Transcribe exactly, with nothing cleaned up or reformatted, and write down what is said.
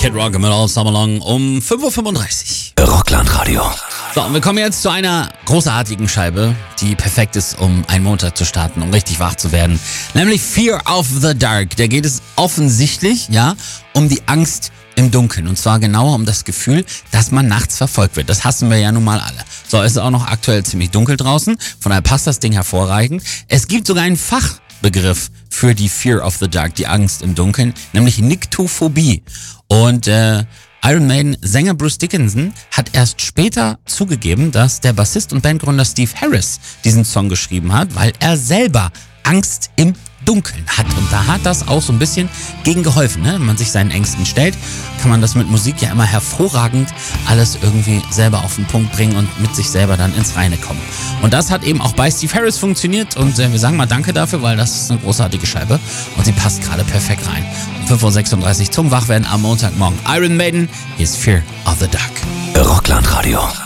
Kid Rock mit All Summer Long um fünf Uhr fünfunddreißig. Rockland-Radio. So, und wir kommen jetzt zu einer großartigen Scheibe, die perfekt ist, um einen Montag zu starten, um richtig wach zu werden. Nämlich Fear of the Dark. Da geht es offensichtlich, ja, um die Angst im Dunkeln. Und zwar genauer um das Gefühl, dass man nachts verfolgt wird. Das hassen wir ja nun mal alle. So, es ist auch noch aktuell ziemlich dunkel draußen. Von daher passt das Ding hervorragend. Es gibt sogar einen Fachbegriff für die Fear of the Dark, die Angst im Dunkeln, nämlich Nyctophobie. Und äh, Iron Maiden Sänger Bruce Dickinson hat erst später zugegeben, dass der Bassist und Bandgründer Steve Harris diesen Song geschrieben hat, weil er selber Angst im Dunkeln hat. Und da hat das auch so ein bisschen gegen geholfen, ne? Wenn man sich seinen Ängsten stellt, kann man das mit Musik ja immer hervorragend alles irgendwie selber auf den Punkt bringen und mit sich selber dann ins Reine kommen. Und das hat eben auch bei Steve Harris funktioniert und äh, wir sagen mal danke dafür, weil das ist eine großartige Scheibe und sie passt gerade perfekt rein. Um fünf Uhr sechsunddreißig zum Wachwerden am Montagmorgen. Iron Maiden, hier ist Fear of the Dark. Rockland-Radio.